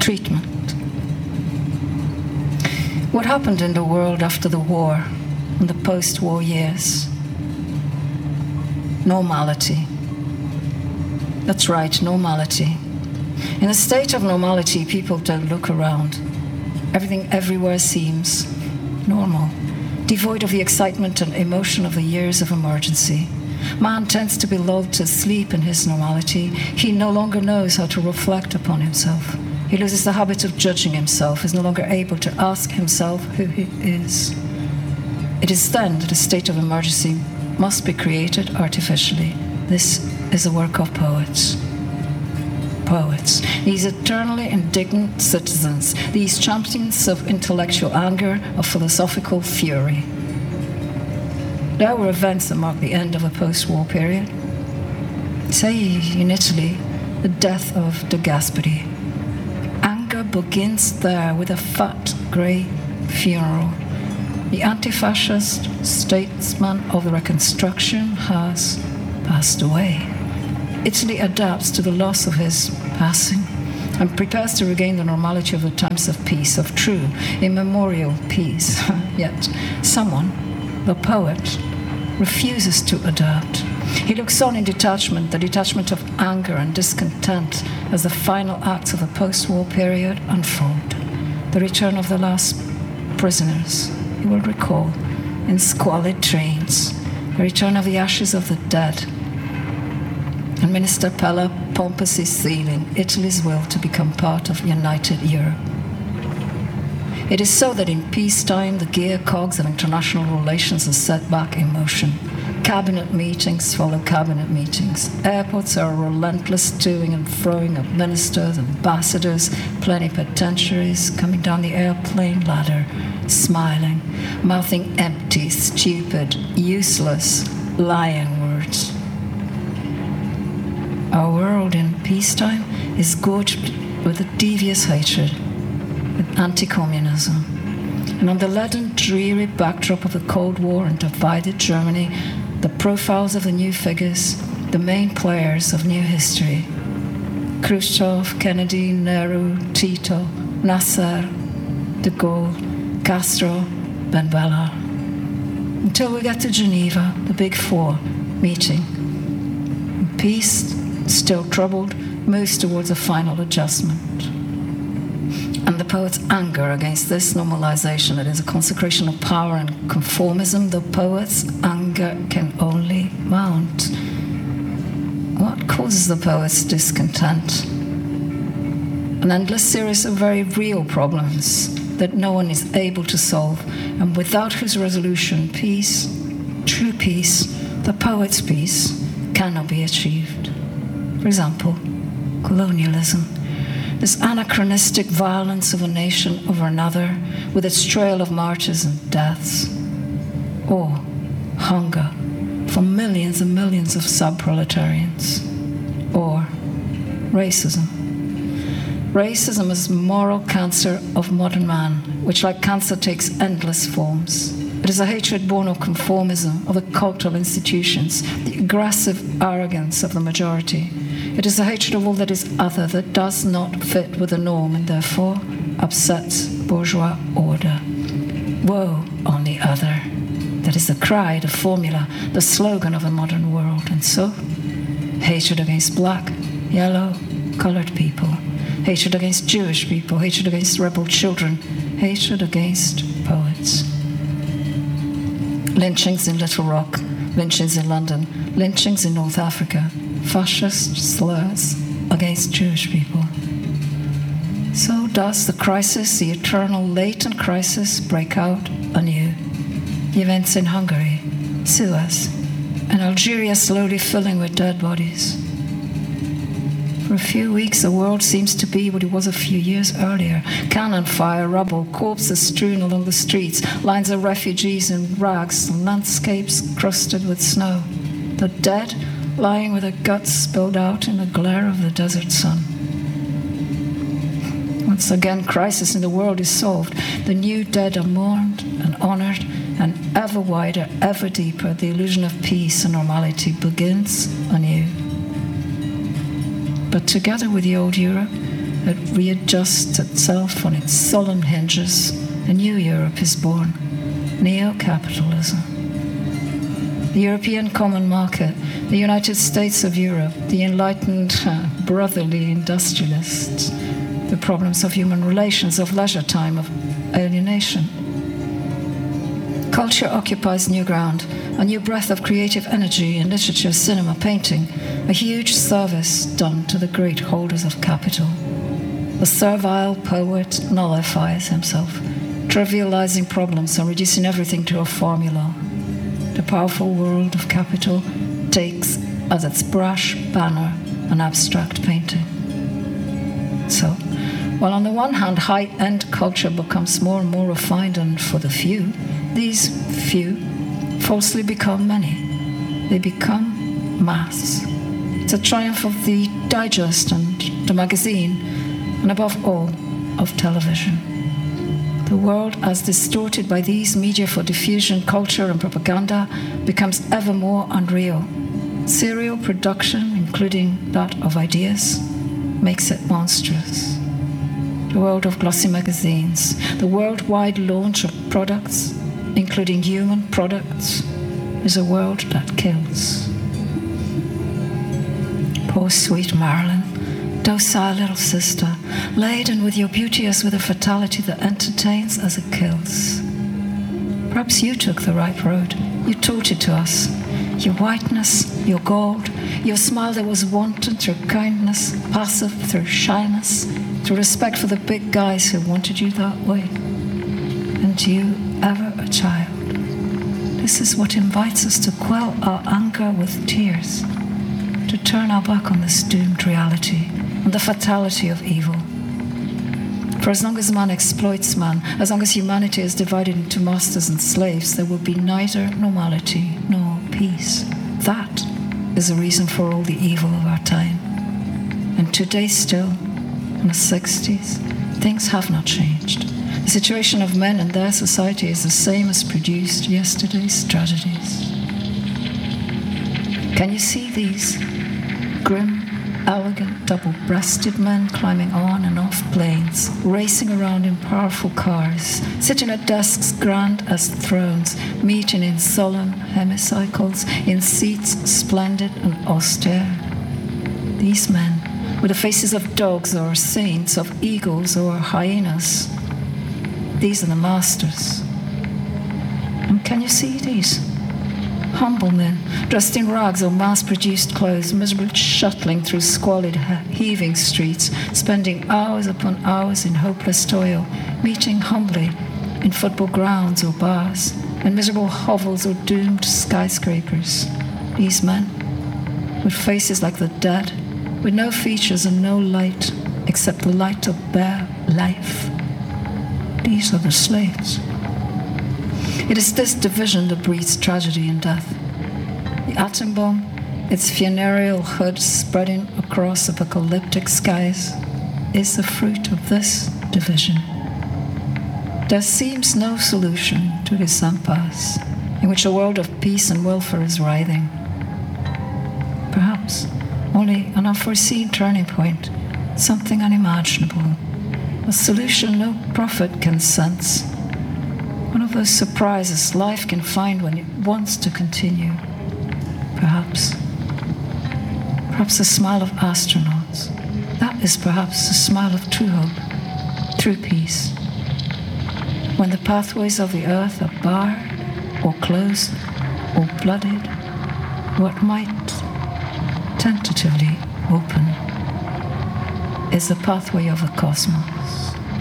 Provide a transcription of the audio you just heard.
treatment. What happened in the world after the war, in the post-war years? Normality. That's right, normality. In a state of normality, people don't look around. Everything everywhere seems normal, devoid of the excitement and emotion of the years of emergency. Man tends to be lulled to sleep in his normality. He no longer knows how to reflect upon himself. He loses the habit of judging himself, is no longer able to ask himself who he is. It is then that a state of emergency must be created artificially. This is the work of poets. Poets, these eternally indignant citizens, these champions of intellectual anger, of philosophical fury. There were events that marked the end of a post-war period. Say, in Italy, the death of De Gasperi. Anger begins there with a fat, grey funeral. The anti-fascist statesman of the Reconstruction has passed away. Italy adapts to the loss of his passing and prepares to regain the normality of the times of peace, of true, immemorial peace. Yet someone, the poet, refuses to adapt. He looks on in detachment, the detachment of anger and discontent as the final acts of the post-war period unfold. The return of the last prisoners, he will recall, in squalid trains, the return of the ashes of the dead, and Minister Pella pompously sealing Italy's will to become part of united Europe. It is so that in peacetime, the gear cogs of international relations are set back in motion. Cabinet meetings follow cabinet meetings. Airports are a relentless toing and froing of ministers, ambassadors, plenipotentiaries coming down the airplane ladder, smiling, mouthing empty, stupid, useless, lying words. Our world in peacetime is gorged with a devious hatred, with anti-communism. And on the leaden, dreary backdrop of the Cold War and divided Germany, the profiles of the new figures, the main players of new history. Khrushchev, Kennedy, Nehru, Tito, Nasser, de Gaulle, Castro, Ben Bella. Until we get to Geneva, the Big Four meeting. And peace, still troubled, moves towards a final adjustment. And the poet's anger against this normalization, that is a consecration of power and conformism, the poet's anger can only mount. What causes the poet's discontent? An endless series of very real problems that no one is able to solve, and without whose resolution, peace, true peace, the poet's peace, cannot be achieved. For example, colonialism. This anachronistic violence of a nation over another, with its trail of martyrs and deaths. Or hunger for millions and millions of sub-proletarians. Or racism. Racism is moral cancer of modern man, which like cancer takes endless forms. It is a hatred born of conformism, of the cultural institutions, the aggressive arrogance of the majority. It is a hatred of all that is other, that does not fit with the norm and therefore upsets bourgeois order. Woe on the other. That is the cry, the formula, the slogan of a modern world. And so, hatred against black, yellow, colored people. Hatred against Jewish people. Hatred against rebel children. Hatred against poets. Lynchings in Little Rock. Lynchings in London. Lynchings in North Africa. Fascist slurs against Jewish people. So does the crisis, the eternal latent crisis, break out anew. The events in Hungary, Suez, and Algeria slowly filling with dead bodies. For a few weeks, the world seems to be what it was a few years earlier. Cannon fire, rubble, corpses strewn along the streets, lines of refugees in rags, landscapes crusted with snow. The dead lying with their guts spilled out in the glare of the desert sun. Once again, crisis in the world is solved. The new dead are mourned and honored, and ever wider, ever deeper, the illusion of peace and normality begins anew. But together with the old Europe, It readjusts itself on its solemn hinges. A new Europe is born. Neo-capitalism. The European Common Market, the United States of Europe, the enlightened, brotherly industrialists, the problems of human relations, of leisure time, of alienation. Culture occupies new ground, a new breath of creative energy in literature, cinema, painting, a huge service done to the great holders of capital. The servile poet nullifies himself, trivializing problems and reducing everything to a formula. The powerful world of capital takes as its brush banner an abstract painting. So, while on the one hand high-end culture becomes more and more refined and for the few, these few falsely become many. They become mass. It's a triumph of the digest and the magazine, and above all, of television. The world, as distorted by these media for diffusion, culture, and propaganda, becomes ever more unreal. Serial production, including that of ideas, makes it monstrous. The world of glossy magazines, the worldwide launch of products, including human products, is a world that kills. Poor sweet Marilyn, docile little sister, laden with your beauty as with a fatality that entertains as it kills. Perhaps you took the right road. You taught it to us. Your whiteness, your gold, your smile that was wanton through kindness, passive through shyness, through respect for the big guys who wanted you that way. And you, ever a child. This is what invites us to quell our anger with tears, to turn our back on this doomed reality, on the fatality of evil. For as long as man exploits man, as long as humanity is divided into masters and slaves, there will be neither normality nor peace. That is the reason for all the evil of our time. And today still, in the 60s, things have not changed. The situation of men and their society is the same as produced yesterday's tragedies. Can you see these grim, elegant, double-breasted men climbing on and off planes, racing around in powerful cars, sitting at desks grand as thrones, meeting in solemn hemicycles, in seats splendid and austere? These men, with the faces of dogs or saints, of eagles or hyenas, these are the masters. And can you see these? Humble men, dressed in rags or mass-produced clothes, miserably shuttling through squalid, heaving streets, spending hours upon hours in hopeless toil, meeting humbly in football grounds or bars, in miserable hovels or doomed skyscrapers. These men, with faces like the dead, with no features and no light except the light of bare life. These are the slaves. It is this division that breeds tragedy and death. The atom bomb, its funereal hood spreading across apocalyptic skies, is the fruit of this division. There seems no solution to this impasse in which a world of peace and welfare is writhing. Perhaps only an unforeseen turning point, something unimaginable, a solution no prophet can sense. One of those surprises life can find when it wants to continue. Perhaps the smile of astronauts. That is perhaps the smile of true hope, true peace. When the pathways of the earth are barred, or closed, or blooded, what might tentatively open is the pathway of the cosmos.